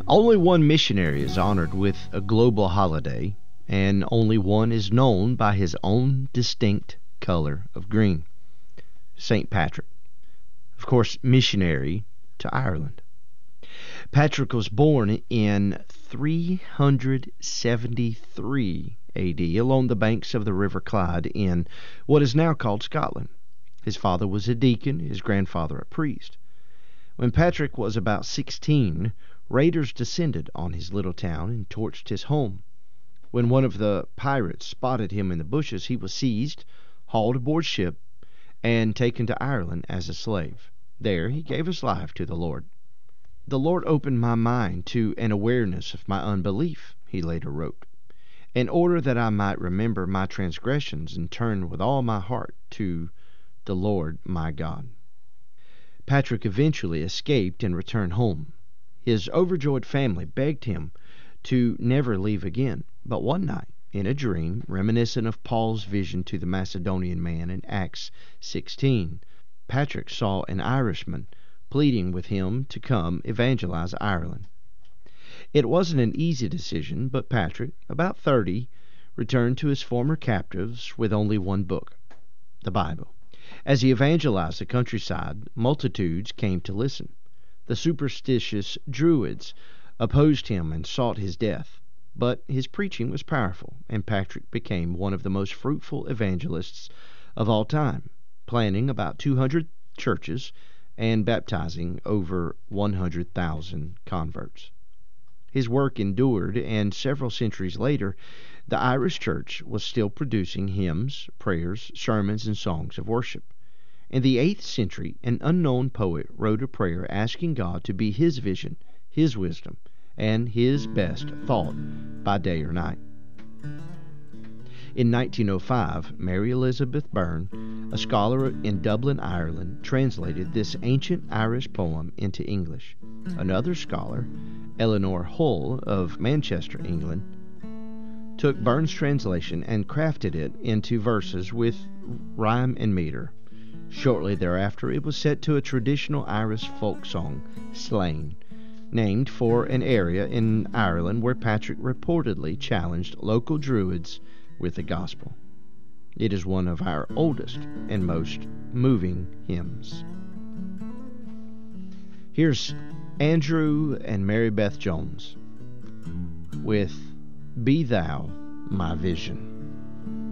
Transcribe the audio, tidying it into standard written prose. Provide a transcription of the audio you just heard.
Only one missionary is honored with a global holiday, and only one is known by his own distinct color of green. St. Patrick. Of course, missionary to Ireland. Patrick was born in 373 A.D. along the banks of the River Clyde in what is now called Scotland. His father was a deacon, his grandfather a priest. When Patrick was about 16, raiders descended on his little town and torched his home. When one of the pirates spotted him in the bushes, he was seized, hauled aboard ship, and taken to Ireland as a slave. There he gave his life to the Lord. "The Lord opened my mind to an awareness of my unbelief," he later wrote, "in order that I might remember my transgressions and turn with all my heart to the Lord my God." Patrick eventually escaped and returned home. His overjoyed family begged him to never leave again, but one night, in a dream reminiscent of Paul's vision to the Macedonian man in Acts 16, Patrick saw an Irishman pleading with him to come evangelize Ireland. It wasn't an easy decision, but Patrick, about 30, returned to his former captives with only one book, the Bible. As he evangelized the countryside, multitudes came to listen. The superstitious Druids opposed him and sought his death, but his preaching was powerful, and Patrick became one of the most fruitful evangelists of all time, planting about 200 churches and baptizing over 100,000 converts. His work endured, and several centuries later, the Irish church was still producing hymns, prayers, sermons, and songs of worship. In the 8th century, an unknown poet wrote a prayer asking God to be his vision, his wisdom, and his best thought by day or night. In 1905, Mary Elizabeth Byrne, a scholar in Dublin, Ireland, translated this ancient Irish poem into English. Another scholar, Eleanor Hull of Manchester, England, took Byrne's translation and crafted it into verses with rhyme and meter. Shortly thereafter, it was set to a traditional Irish folk song, Slane, named for an area in Ireland where Patrick reportedly challenged local Druids with the gospel. It is one of our oldest and most moving hymns. Here's Andrew and Mary Beth Jones with "Be Thou My Vision."